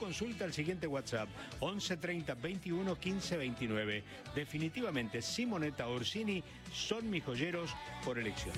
consulta al siguiente WhatsApp, 11 30 21 15 29. Definitivamente Simonetta Orsini son mis joyeros por elección.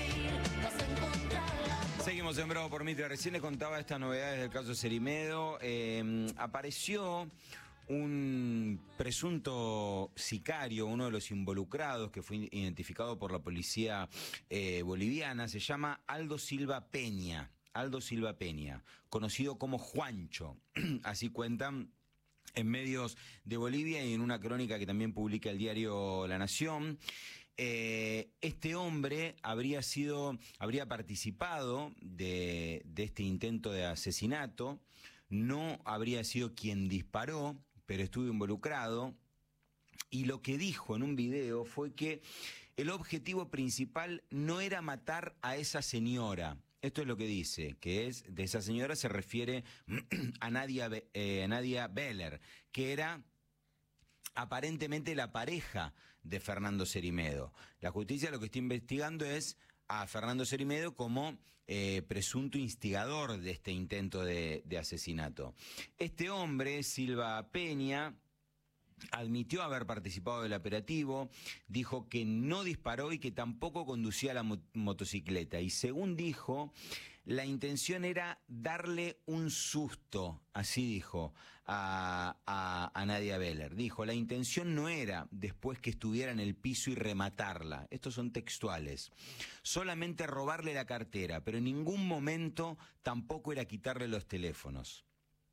Seguimos en Bravo por Mitre. Recién les contaba estas novedades del caso Cerimedo. Apareció un presunto sicario, uno de los involucrados, que fue identificado por la policía boliviana. Se llama Aldo Silva Peña. Aldo Silva Peña, conocido como Juancho. Así cuentan en medios de Bolivia y en una crónica que también publica el diario La Nación. Este hombre habría participado de este intento de asesinato, no habría sido quien disparó, pero estuvo involucrado, y lo que dijo en un video fue que el objetivo principal no era matar a esa señora. Esto es lo que dice, que es de esa señora se refiere a Nadia Beller, que era aparentemente la pareja de Fernando Cerimedo. La justicia lo que está investigando es a Fernando Cerimedo como presunto instigador de este intento de asesinato. Este hombre, Silva Peña, admitió haber participado del operativo, dijo que no disparó y que tampoco conducía la motocicleta. Y según dijo, la intención era darle un susto, así dijo, a Nadia Beller. Dijo, la intención no era después que estuviera en el piso y rematarla. Estos son textuales. Solamente robarle la cartera, pero en ningún momento tampoco era quitarle los teléfonos.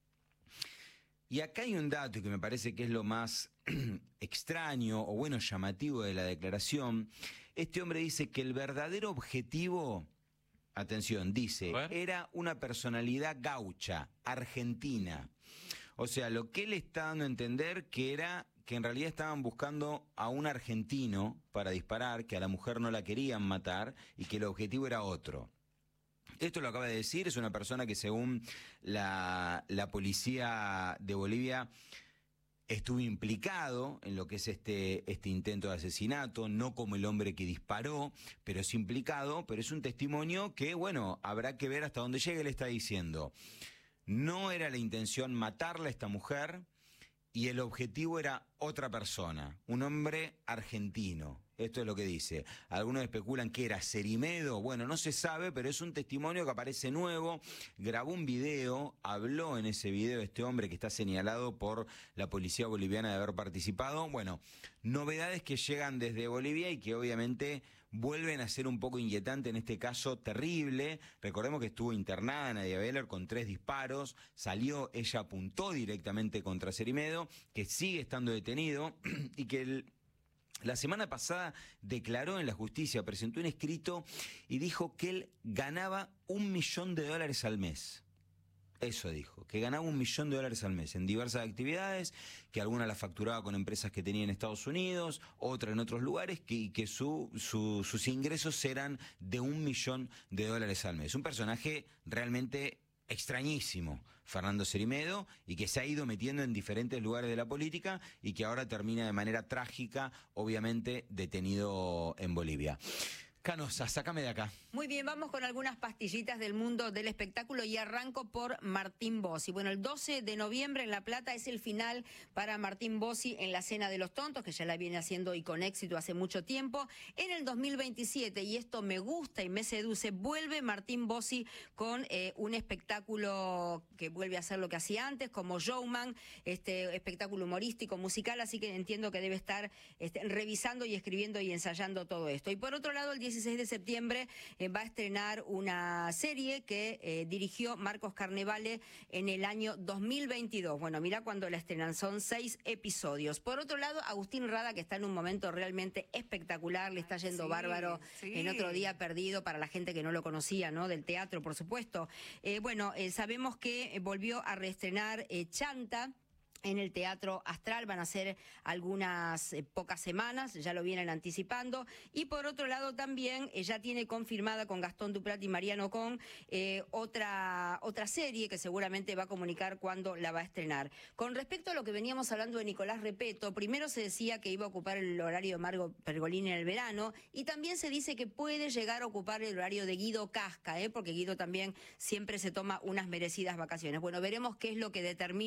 Y acá hay un dato que me parece que es lo más extraño o bueno, llamativo de la declaración. Este hombre dice que el verdadero objetivo, atención, dice, era una personalidad gaucha, argentina. O sea, lo que él está dando a entender que era que en realidad estaban buscando a un argentino para disparar, que a la mujer no la querían matar y que el objetivo era otro. Esto lo acaba de decir, es una persona que según la policía de Bolivia estuvo implicado en lo que es este intento de asesinato, no como el hombre que disparó, pero es implicado, pero es un testimonio que, bueno, habrá que ver hasta dónde llega. Él está diciendo, no era la intención matarla a esta mujer y el objetivo era otra persona, un hombre argentino. Esto es lo que dice. Algunos especulan que era Cerimedo. Bueno, no se sabe, pero es un testimonio que aparece nuevo. Grabó un video, habló en ese video este hombre que está señalado por la policía boliviana de haber participado. Bueno, novedades que llegan desde Bolivia y que obviamente vuelven a ser un poco inquietante en este caso terrible. Recordemos que estuvo internada Nadia Beller con 3 disparos. Salió, ella apuntó directamente contra Cerimedo, que sigue estando detenido y que la semana pasada declaró en la justicia, presentó un escrito y dijo que él ganaba $1 millón al mes. Eso dijo, que ganaba $1 millón al mes en diversas actividades, que algunas las facturaba con empresas que tenía en Estados Unidos, otras en otros lugares, que sus ingresos eran de $1 millón al mes. Un personaje realmente extrañísimo, Fernando Cerimedo, y que se ha ido metiendo en diferentes lugares de la política y que ahora termina de manera trágica, obviamente, detenido en Bolivia. Canosa, sácame de acá. Muy bien, vamos con algunas pastillitas del mundo del espectáculo y arranco por Martín Bossi. Bueno, el 12 de noviembre en La Plata es el final para Martín Bossi en la Cena de los Tontos, que ya la viene haciendo y con éxito hace mucho tiempo. En el 2027, y esto me gusta y me seduce, vuelve Martín Bossi con un espectáculo que vuelve a hacer lo que hacía antes, como Showman, espectáculo humorístico, musical, así que entiendo que debe estar revisando y escribiendo y ensayando todo esto. Y por otro lado, el 16 de septiembre va a estrenar una serie que dirigió Marcos Carnevale en el año 2022. Bueno, mira cuando la estrenan, son 6 episodios. Por otro lado, Agustín Rada, que está en un momento realmente espectacular, le está yendo bárbaro en Otro Día Perdido, para la gente que no lo conocía, ¿no? Del teatro, por supuesto. Sabemos que volvió a reestrenar Chanta en el Teatro Astral, van a ser algunas pocas semanas, ya lo vienen anticipando. Y por otro lado también ya tiene confirmada con Gastón Duprat y Mariano Con otra serie que seguramente va a comunicar cuándo la va a estrenar. Con respecto a lo que veníamos hablando de Nicolás Repetto, primero se decía que iba a ocupar el horario de Margo Pergolini en el verano, y también se dice que puede llegar a ocupar el horario de Guido Casca, porque Guido también siempre se toma unas merecidas vacaciones. Bueno, veremos qué es lo que determina